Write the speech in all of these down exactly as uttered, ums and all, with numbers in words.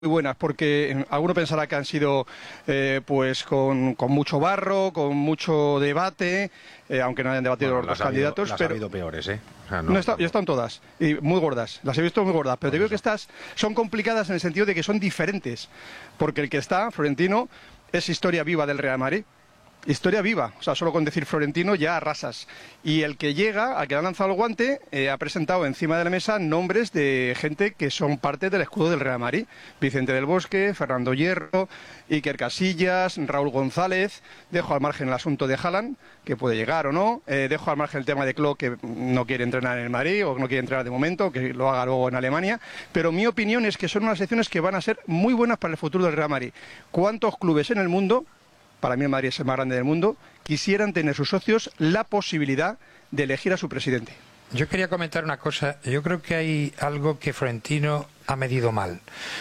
muy buenas, porque alguno pensará que han sido eh, pues con, con mucho barro, con mucho debate, eh, aunque no hayan debatido bueno, los las candidatos. Habido, las pero ha habido peores, ¿eh? O sea, no, no está, ya están todas, y muy gordas, las he visto muy gordas, pero te digo que estas son complicadas en el sentido de que son diferentes, porque el que está, Florentino, es historia viva del Real Madrid. Historia viva, o sea, solo con decir Florentino ya arrasas. Y el que llega, al que le ha lanzado el guante, eh, ha presentado encima de la mesa nombres de gente que son parte del escudo del Real Madrid. Vicente del Bosque, Fernando Hierro, Iker Casillas, Raúl González. Dejo al margen el asunto de Haaland, que puede llegar o no. Eh, dejo al margen el tema de Klopp, que no quiere entrenar en el Madrid o no quiere entrenar de momento, que lo haga luego en Alemania. Pero mi opinión es que son unas elecciones que van a ser muy buenas para el futuro del Real Madrid. ¿Cuántos clubes en el mundo, para mí el Madrid es el más grande del mundo, quisieran tener sus socios la posibilidad de elegir a su presidente? Yo quería comentar una cosa. Yo creo que hay algo que Florentino ha medido mal,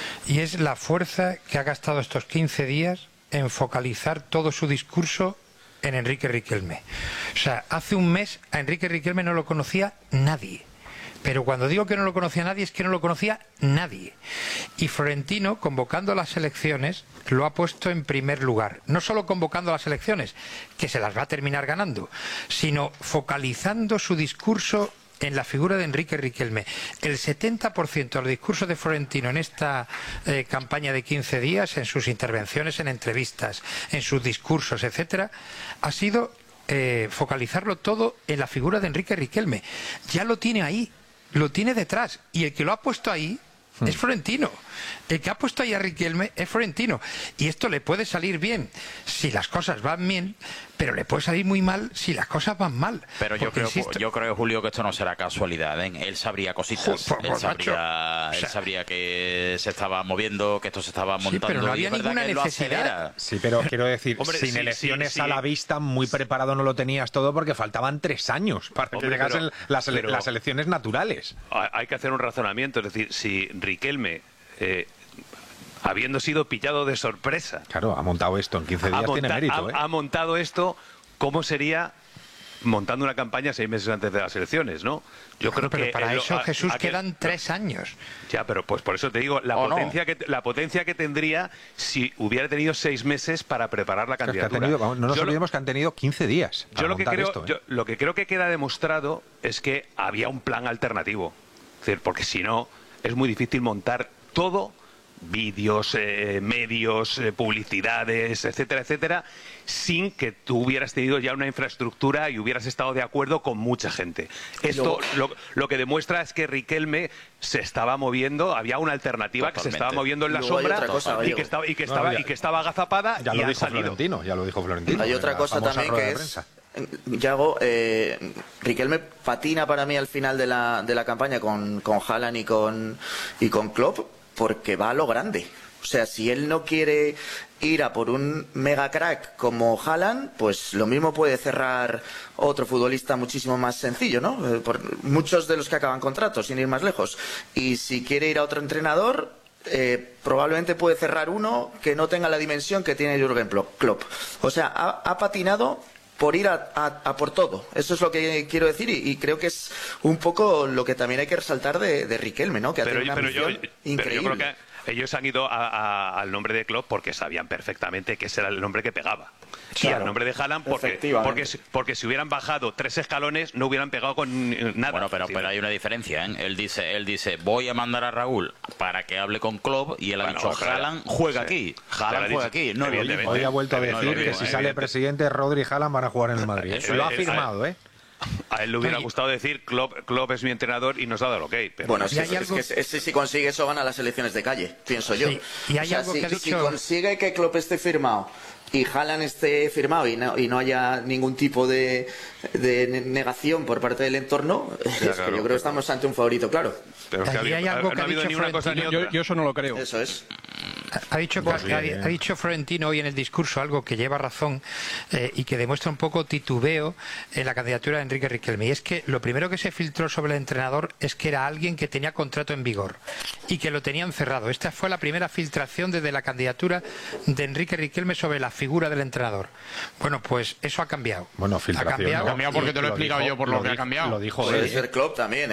y es la fuerza que ha gastado estos quince días en focalizar todo su discurso en Enrique Riquelme. O sea, hace un mes a Enrique Riquelme no lo conocía nadie. Pero cuando digo que no lo conocía nadie, es que no lo conocía nadie. Y Florentino, convocando a las elecciones, lo ha puesto en primer lugar. No solo convocando a las elecciones, que se las va a terminar ganando, sino focalizando su discurso en la figura de Enrique Riquelme. El setenta por ciento del discurso de Florentino en esta eh, campaña de quince días, en sus intervenciones en entrevistas, en sus discursos, etcétera, ha sido eh, focalizarlo todo en la figura de Enrique Riquelme. Ya lo tiene ahí. Lo tiene detrás, y el que lo ha puesto ahí es Florentino. El que ha puesto ahí a Riquelme es Florentino. Y esto le puede salir bien si las cosas van bien, pero le puede salir muy mal si las cosas van mal. Pero yo Porque, creo, insisto, yo creo, Julio, que esto no será casualidad, ¿eh? Él sabría cositas. Jo, por él, sabría, macho. él O sea, sabría que se estaba moviendo, que esto se estaba montando. pero no y había es verdad ninguna que él lo necesidad. acelera. Sí, pero quiero decir, Hombre, sin sí, elecciones sí, sí. a la vista, muy preparado no lo tenías todo, porque faltaban tres años para Hombre, que llegasen pero- las, ele- pero- las elecciones naturales. Hay que hacer un razonamiento, es decir, si Riquelme, eh, habiendo sido pillado de sorpresa, Claro, ha montado esto en quince ha, días, tiene monta- mérito, ha- ¿eh? ha montado esto, ¿cómo sería montando una campaña seis meses antes de las elecciones, no? Yo creo pero que para él lo- eso, a- Jesús, a que- quedan tres años. Ya, pero pues por eso te digo, la ¿O no? potencia que la potencia que tendría si hubiera tenido seis meses para preparar la Es que ha candidatura. tenido- vamos, no nos Yo lo- olvidemos que han tenido quince días para Yo lo que montar creo, esto, ¿eh? yo lo que creo que queda demostrado es que había un plan alternativo. Es decir, porque si no es muy difícil montar todo, vídeos, eh, medios, eh, publicidades, etcétera, etcétera, sin que tú hubieras tenido ya una infraestructura y hubieras estado de acuerdo con mucha gente. Esto lo, lo que demuestra es que Riquelme se estaba moviendo, había una alternativa que se estaba Totalmente. moviendo en la Luego hay sombra otra cosa, y Gallego. que estaba y que No, estaba ya- y que estaba agazapada Ya y lo ha dijo salido. Florentino, ya lo dijo Florentino. Hay en otra la cosa famosa también rueda que de es, prensa. Yago, eh, Riquelme patina para mí al final de la, de la campaña con, con Haaland y con, y con Klopp, porque va a lo grande. O sea, si él no quiere ir a por un mega crack como Haaland, pues lo mismo puede cerrar otro futbolista muchísimo más sencillo, ¿no? Eh, por muchos de los que acaban contratos, sin ir más lejos. Y si quiere ir a otro entrenador, eh, probablemente puede cerrar uno que no tenga la dimensión que tiene Jürgen Klopp. O sea, ha, ha patinado por ir a, a, a por todo. Eso es lo que quiero decir, y, y creo que es un poco lo que también hay que resaltar de, de Riquelme, ¿no? Que ha Pero, tenido una pero yo, ambición pero yo increíble. creo que ellos han ido a- a- al nombre de Klopp porque sabían perfectamente que ese era el nombre que pegaba. Y Claro. al nombre de Haaland porque, Efectivamente. porque, si- porque si hubieran bajado tres escalones no hubieran pegado con eh, nada. Bueno, pero, Sí, pero hay una diferencia, ¿eh? Él dice, él dice, voy a mandar a Raúl para que hable con Klopp, y él ha Bueno, dicho, pero- Haaland juega sí. aquí, Pero ha Haaland dicho- juega aquí. No, evidentemente. Hoy ha vuelto a No, decir no, que no, si no, sale evidente- presidente, Rodri y Haaland van a jugar en el Madrid. ¿eh? Eh, Lo ha eh, firmado, ¿eh? A él le hubiera Oye. gustado decir Klopp, Klopp es mi entrenador y nos ha dado el ok. Pero Bueno, no es Y sé. que, hay es algo- que ese si consigue eso gana las elecciones de calle, pienso yo. Sí, y hay O sea, algo si, que ha si dicho- consigue que Klopp esté firmado y Haaland esté firmado y no, y no haya ningún tipo de, de ne- negación por parte del entorno, es que claro. yo creo que estamos ante un favorito, claro. Pero es que Ahí ha hay habido- algo no que ha ha habido dicho ni una cosa ni Florentino. otra. Yo, yo eso no lo creo. Eso es. Ha dicho, Pues bien, ha, bien. ha dicho Florentino hoy en el discurso algo que lleva razón, eh, y que demuestra un poco titubeo en la candidatura de Enrique Riquelme. Y es que lo primero que se filtró sobre el entrenador es que era alguien que tenía contrato en vigor y que lo tenían cerrado. Esta fue la primera filtración desde la candidatura de Enrique Riquelme sobre la figura del entrenador. Bueno, pues eso ha cambiado. Bueno, ha filtración. cambiado. ¿no? cambiado porque te lo he explicado dijo- yo por lo que ha di- cambiado. Lo dijo Puede él. ser Klopp también, ¿eh?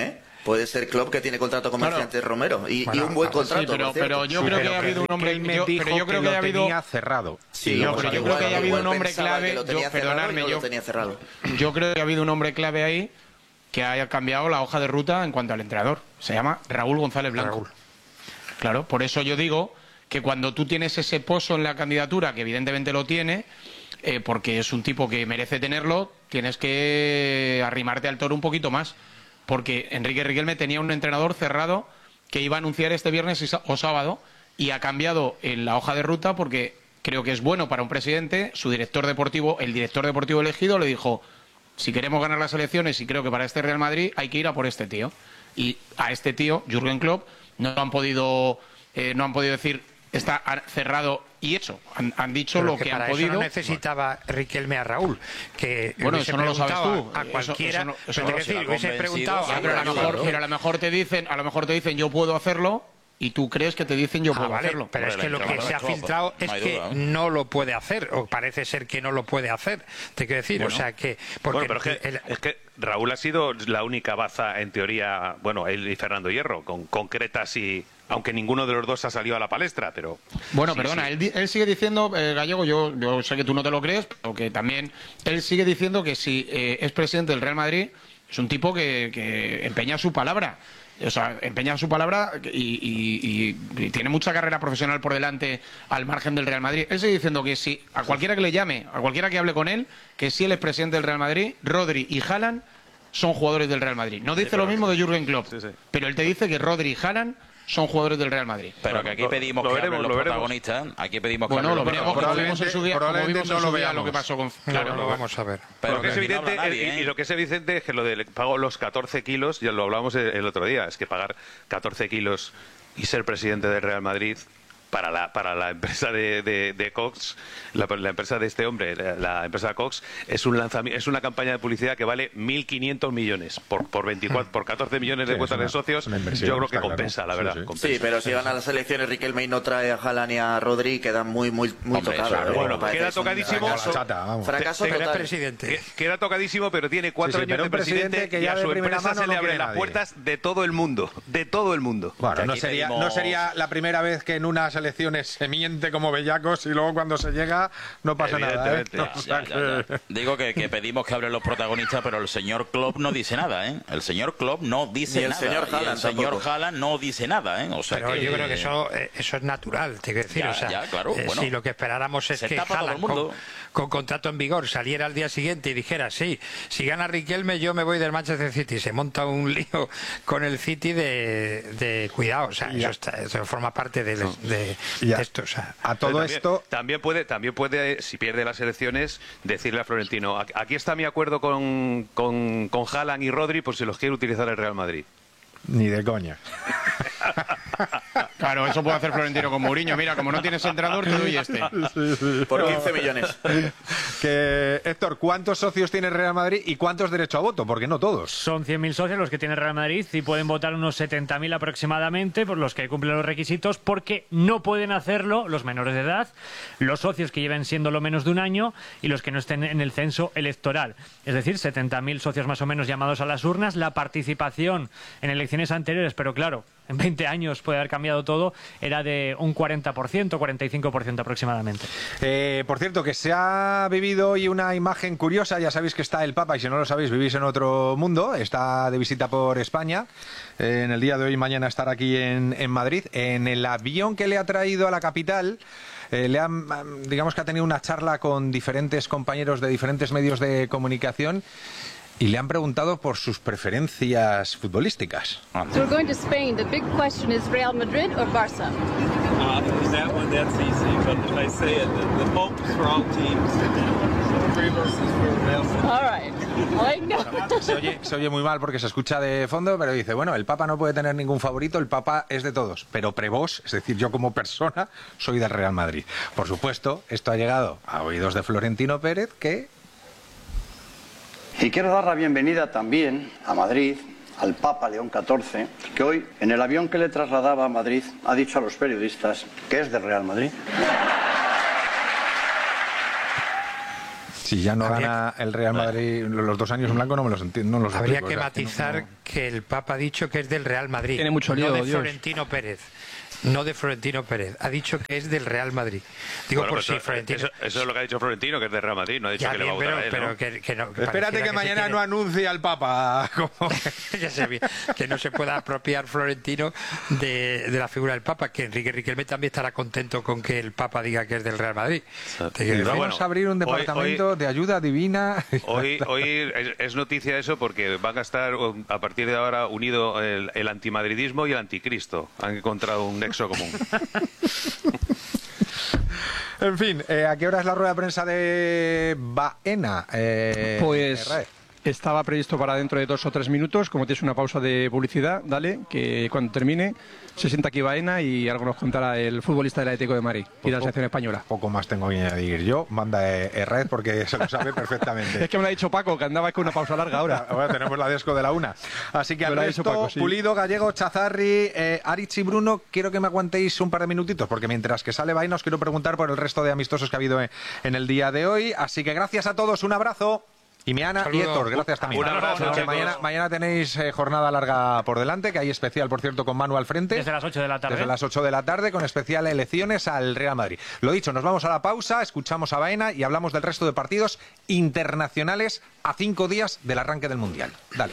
Puede ser Klopp, que tiene contrato con Claro. Mercedes Romero y, Bueno, y un buen sí, contrato. pero, por cierto. pero yo Sí, creo pero que ha que habido un hombre. Riquelme yo- dijo pero yo creo que que, lo ha habido. tenía cerrado. Sí, yo- pues pero yo igual- creo que haya habido igual un hombre pensaba clave. que lo Yo, tenía cerrado perdonadme, y no yo, lo tenía cerrado. yo creo que ha habido un hombre clave ahí que haya cambiado la hoja de ruta en cuanto al entrenador. Se llama Raúl González Blanco. Raúl. Claro, por eso yo digo que cuando tú tienes ese pozo en la candidatura, que evidentemente lo tiene, eh, porque es un tipo que merece tenerlo, tienes que arrimarte al toro un poquito más. Porque Enrique Riquelme tenía un entrenador cerrado que iba a anunciar este viernes y sá- o sábado y ha cambiado en la hoja de ruta porque creo que es bueno para un presidente. Su director deportivo, el director deportivo elegido, le dijo: si queremos ganar las elecciones, y creo que para este Real Madrid hay que ir a por este tío. Y a este tío, Jürgen Klopp, no han podido, eh, no han podido decir está cerrado y hecho. Han, han dicho Pero lo que que han para podido. eso no necesitaba Riquelme a Raúl, que Bueno, hubiese eso no lo sabes preguntado tú. a Eso- cualquiera, eso no- eso pero no te lo quiero sé. decir, hubiese Convencido, preguntado sí, a Ya, pero a lo cualquiera. mejor, pero a lo mejor te dicen, a lo mejor te dicen yo puedo hacerlo y tú crees que te dicen yo Ah, puedo vale, hacerlo. pero es Hombre, que lo el que entrenador se ha es Klopp, filtrado no es hay que duda, ¿eh? no lo puede hacer, o parece ser que no lo puede hacer. Te quiero decir, o sea que... Porque Bueno, pero es que, el- es que Raúl ha sido la única baza, en teoría, bueno, él y Fernando Hierro, con concretas y... Aunque ninguno de los dos ha salido a la palestra, pero... Bueno, sí, perdona, sí. Él, di- él sigue diciendo, eh, Gallego, yo, yo sé que tú no te lo crees, pero que también él sigue diciendo que si eh, es presidente del Real Madrid, es un tipo que, que empeña su palabra. O sea, empeña su palabra y, y- y- y tiene mucha carrera profesional por delante al margen del Real Madrid. Él sigue diciendo que si a cualquiera que le llame, a cualquiera que hable con él, que si él es presidente del Real Madrid, Rodri y Haaland son jugadores del Real Madrid. No dice lo mismo de Jürgen Klopp, Sí, sí. pero él te dice que Rodri y Haaland son jugadores del Real Madrid. Pero que aquí Lo- pedimos lo que veremos, hablen los lo veremos. protagonistas. Aquí pedimos que Bueno, hablen lo los veremos, como protagonistas. vimos en su día, como probablemente vimos en no su lo día lo que veamos. pasó con... Claro, Claro, lo vamos a ver. Pero lo que es que aquí no evidente, habla nadie, y- y, ¿eh? lo que es evidente es que lo de pago los catorce kilos, ya lo hablamos el, el otro día, es que pagar catorce kilos y ser presidente del Real Madrid para la para la empresa de, de, de Cox, la, la empresa de este hombre, la, la empresa Cox, es un lanzamiento, es una campaña de publicidad que vale mil quinientos millones por por veinticuatro, por catorce millones de Sí, cuotas es una- de socios. es una inversión, Yo creo que está compensa, claro. la Sí, verdad. sí. compensa. Sí, pero si van a las elecciones Riquelme y no trae a Haaland y a Rodri, quedan muy muy muy Hombre, tocados. claro, ¿eh? bueno, Me parece queda que es un tocadísimo. Como la fracaso. chata, vamos. Fracaso Te- te- Pero es total. presidente. Que- Queda tocadísimo, pero tiene cuatro Sí, sí, años pero de un presidente presidente que y ya a de su primera empresa mano se le no abren quiere las nadie. puertas de todo el mundo, de todo el mundo. Bueno, Que no aquí sería, pedimos- no sería la primera vez que en unas elecciones se miente como bellacos y luego cuando se llega no pasa nada. ¿eh? Evidentemente. O sea Ya, ya, que- ya. Digo que, que pedimos que hablen los protagonistas, pero el señor Klopp no dice nada, ¿eh? El señor Klopp no dice Ni el nada. señor y el Haaland señor tampoco. Haaland no dice nada, ¿eh? O sea Pero que, yo creo que eso, eh, eso es natural, te quiero decir. Ya, o sea, ya, claro, eh, bueno. si lo que esperáramos es Se que tapa todo el Haaland, mundo. con, con contrato en vigor, saliera al día siguiente y dijera, sí, si gana Riquelme yo me voy del Manchester City. Se monta un lío con el City de, de cuidado. O sea, eso, está, eso forma parte de, de, Ya. de esto. O sea, A todo También- esto, también puede también puede si pierde las elecciones decirle a Florentino: "Aquí- aquí está mi acuerdo con con, con Haaland y Rodri por si los quiere utilizar el Real Madrid". ni de coña. Claro, eso puede hacer Florentino con Mourinho. Mira, como no tienes entrenador, te doy este. Por quince millones. Que, Héctor, ¿cuántos socios tiene el Real Madrid y cuántos derecho a voto? Porque no todos. Son cien mil socios los que tiene Real Madrid y pueden votar unos setenta mil aproximadamente, por los que cumplen los requisitos, porque no pueden hacerlo los menores de edad, los socios que lleven siendo lo menos de un año y los que no estén en el censo electoral. Es decir, setenta mil socios más o menos llamados a las urnas. La participación en elecciones anteriores, pero claro, en veinte años puede haber cambiado todo, era de un cuarenta por ciento, cuarenta y cinco por ciento aproximadamente. Eh, por cierto, que se ha vivido hoy una imagen curiosa. Ya sabéis que está el Papa y si no lo sabéis vivís en otro mundo. Está de visita por España. Eh, en el día de hoy y mañana estará aquí en, en Madrid. En el avión que le ha traído a la capital, eh, le han, digamos que ha tenido una charla con diferentes compañeros de diferentes medios de comunicación y le han preguntado por sus preferencias futbolísticas. So we're going to Spain. The big question is Real Madrid or Barça? Uh, that one, that's easy, but if I say it, the, the vote for all teams. Three versus for Real Madrid. All right. I know. Se oye, se oye muy mal porque se escucha de fondo, pero dice, bueno, el Papa no puede tener ningún favorito, el Papa es de todos, pero prevos, es decir, yo como persona soy del Real Madrid. Por supuesto, esto ha llegado a oídos de Florentino Pérez, que... Y quiero dar la bienvenida también a Madrid, al Papa León catorce, que hoy, en el avión que le trasladaba a Madrid, ha dicho a los periodistas que es del Real Madrid. Si ya no Habría gana el Real Madrid los dos años en blanco, no me los entiendo. No los Habría explico, que o sea, matizar no, no. que el Papa ha dicho que es del Real Madrid. Tiene mucho lío, no de Dios. Florentino Pérez. No de Florentino Pérez. Ha dicho que es del Real Madrid. Digo, Bueno, por pues si eso, Florentino... eso, eso es lo que ha dicho Florentino, que es de Real Madrid. No ha dicho Ya que bien, le va a votar pero, a él, pero ¿no? que, que no, que Espérate pareciera que se mañana quiere- no anuncie al Papa. Como que- Ya sé bien, que no se pueda apropiar Florentino de, de la figura del Papa, que Enrique Riquelme también estará contento con que el Papa diga que es del Real Madrid. Te quiero decir. Vamos bueno, a abrir un hoy- departamento hoy- de ayuda divina. Hoy, hoy es, es noticia eso porque van a estar um, a partir de ahora unido el, el antimadridismo y el anticristo. Han encontrado un nexo común. En fin, eh, ¿a qué hora es la rueda de prensa de Baena? Eh, Pues Rae? estaba previsto para dentro de dos o tres minutos. Como tienes una pausa de publicidad, dale, que cuando termine se sienta aquí Baena y algo nos contará el futbolista del Atlético de Madrid y de la selección española. Poco más tengo que añadir yo. Manda eh, Red porque se lo sabe perfectamente. Es que me lo ha dicho Paco, que andaba con una pausa larga ahora. Ahora tenemos la desco de la una. Así que Me al lo ha resto, dicho Paco, sí. Pulido, Gallego, Chazarri, eh, Aritz y Bruno, quiero que me aguantéis un par de minutitos, porque mientras que sale Baena os quiero preguntar por el resto de amistosos que ha habido en, en el día de hoy. Así que gracias a todos, un abrazo. Y Meana y Saludos. Héctor, gracias también. Un abrazo, Que chicos. mañana, mañana tenéis eh, jornada larga por delante, que hay especial, por cierto, con Manu al frente. Desde las ocho de la tarde. Desde las ocho de la tarde, con especial elecciones al Real Madrid. Lo dicho, nos vamos a la pausa, escuchamos a Baena y hablamos del resto de partidos internacionales a cinco días del arranque del Mundial. Dale.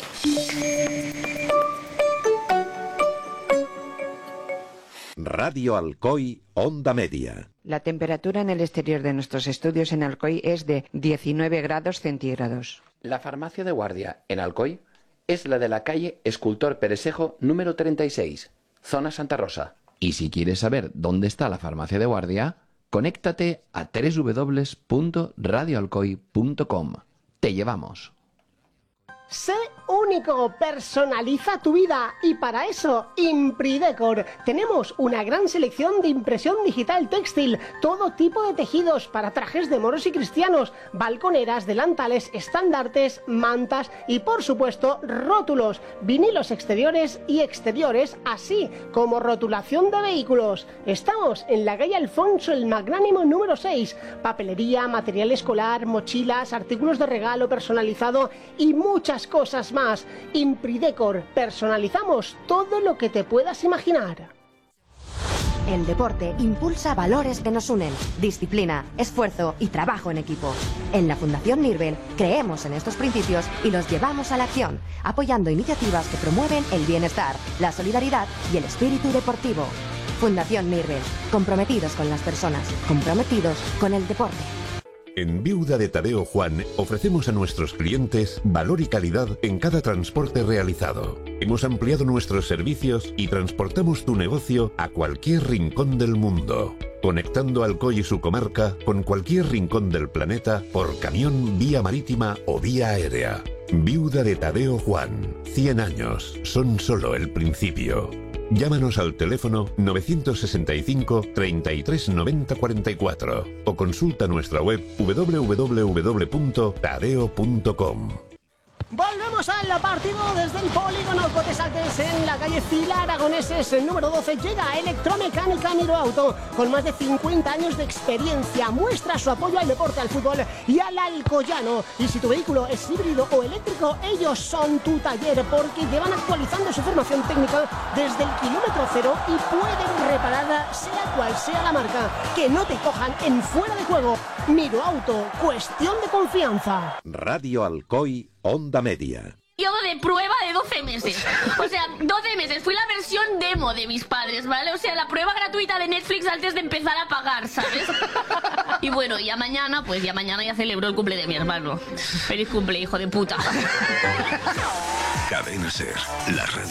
Radio Alcoy, Onda Media. La temperatura en el exterior de nuestros estudios en Alcoy es de diecinueve grados centígrados. La farmacia de guardia en Alcoy es la de la calle Escultor Peresejo número treinta y seis, zona Santa Rosa. Y si quieres saber dónde está la farmacia de guardia, conéctate a doble u doble u doble u punto radio alcoy punto com. Te llevamos. Sé único, personaliza tu vida y para eso Impridecor. Tenemos una gran selección de impresión digital textil, todo tipo de tejidos para trajes de moros y cristianos, balconeras, delantales, estandartes, mantas y por supuesto rótulos, vinilos exteriores y exteriores, así como rotulación de vehículos. Estamos en la calle Alfonso el Magnánimo número seis, papelería, material escolar, mochilas, artículos de regalo personalizado y muchas cosas más. Impridecor, personalizamos todo lo que te puedas imaginar. El deporte impulsa valores que nos unen, disciplina, esfuerzo y trabajo en equipo. En la Fundación Nirvel creemos en estos principios y los llevamos a la acción, apoyando iniciativas que promueven el bienestar, la solidaridad y el espíritu deportivo. Fundación Nirvel, comprometidos con las personas, comprometidos con el deporte. En Viuda de Tadeo Juan ofrecemos a nuestros clientes valor y calidad en cada transporte realizado. Hemos ampliado nuestros servicios y transportamos tu negocio a cualquier rincón del mundo, conectando Alcoy y su comarca con cualquier rincón del planeta por camión, vía marítima o vía aérea. Viuda de Tadeo Juan. cien años son solo el principio. Llámanos al teléfono novecientos sesenta y cinco, treinta y tres, noventa, cuarenta y cuatro o consulta nuestra web doble u doble u doble u punto tadeo punto com. Volvemos al partido desde el polígono Cotesaltes en la calle Cila Aragoneses, el número doce. Llega Electromecánica Miro Auto, con más de cincuenta años de experiencia. Muestra su apoyo al deporte, al fútbol y al alcoyano. Y si tu vehículo es híbrido o eléctrico, ellos son tu taller, porque llevan actualizando su formación técnica desde el kilómetro cero y pueden reparar sea cual sea la marca. Que no te cojan en fuera de juego. Miro Auto, cuestión de confianza. Radio Alcoy, Onda Media. Yo de prueba de doce meses. O sea, doce meses. Fui la versión demo de mis padres, ¿vale? O sea, la prueba gratuita de Netflix antes de empezar a pagar, ¿sabes? Y bueno, ya mañana, pues ya mañana ya celebro el cumple de mi hermano. Feliz cumple, hijo de puta. Cadena Ser, la radio.